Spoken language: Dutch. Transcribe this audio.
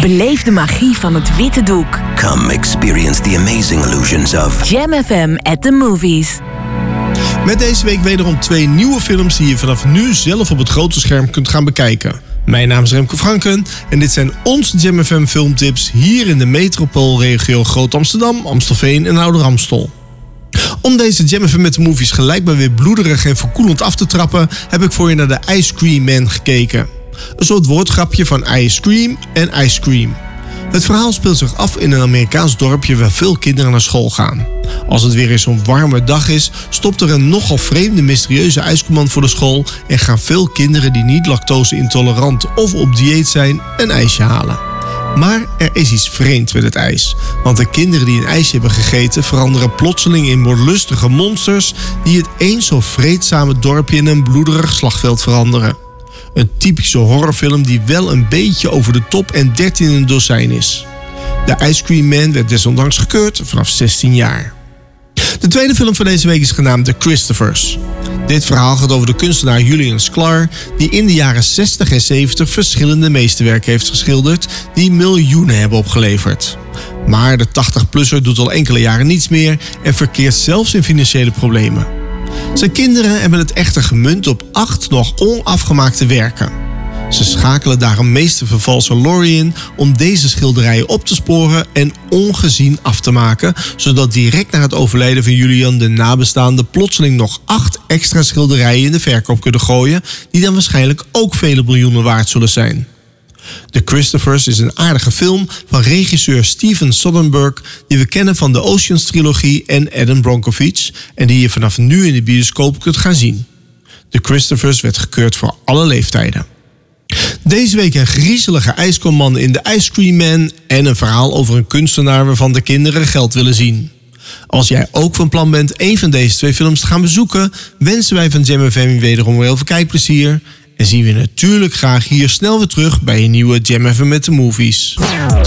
Beleef de magie van het witte doek. Come experience the amazing illusions of Jam FM at the movies. Met deze week wederom 2 nieuwe films die je vanaf nu zelf op het grote scherm kunt gaan bekijken. Mijn naam is Remco Franken en dit zijn onze Jam FM filmtips hier in de metropoolregio Groot Amsterdam, Amstelveen en Ouder Amstel. Om deze Jam FM met de movies gelijk maar weer bloederig en verkoelend af te trappen, heb ik voor je naar de Ice Cream Man gekeken. Een soort woordgrapje van ice cream en ice cream. Het verhaal speelt zich af in een Amerikaans dorpje waar veel kinderen naar school gaan. Als het weer eens zo'n warme dag is, stopt er een nogal vreemde mysterieuze ijskoman voor de school en gaan veel kinderen die niet lactose-intolerant of op dieet zijn een ijsje halen. Maar er is iets vreemds met het ijs, want de kinderen die een ijsje hebben gegeten veranderen plotseling in moordlustige monsters die het eens zo vreedzame dorpje in een bloederig slagveld veranderen. Een typische horrorfilm die wel een beetje over de top en 13 in een dozijn is. De Ice Cream Man werd desondanks gekeurd vanaf 16 jaar. De tweede film van deze week is genaamd The Christophers. Dit verhaal gaat over de kunstenaar Julian Sklar, die in de jaren 60 en 70 verschillende meesterwerken heeft geschilderd die miljoenen hebben opgeleverd. Maar de 80-plusser doet al enkele jaren niets meer en verkeert zelfs in financiële problemen. Zijn kinderen hebben het echter gemunt op 8 nog onafgemaakte werken. Ze schakelen daarom meestervervalser Laurie in om deze schilderijen op te sporen en ongezien af te maken, zodat direct na het overlijden van Julian de nabestaanden plotseling nog 8 extra schilderijen in de verkoop kunnen gooien, die dan waarschijnlijk ook vele miljoenen waard zullen zijn. The Christophers is een aardige film van regisseur Steven Soderbergh die we kennen van de Oceans-trilogie en Adam Brockovich en die je vanaf nu in de bioscoop kunt gaan zien. The Christophers werd gekeurd voor alle leeftijden. Deze week een griezelige ijskoman in The Ice Cream Man en een verhaal over een kunstenaar waarvan de kinderen geld willen zien. Als jij ook van plan bent een van deze 2 films te gaan bezoeken, wensen wij van Jam FM wederom heel veel kijkplezier. En zien we natuurlijk graag hier snel weer terug bij een nieuwe Jam FM met de movies.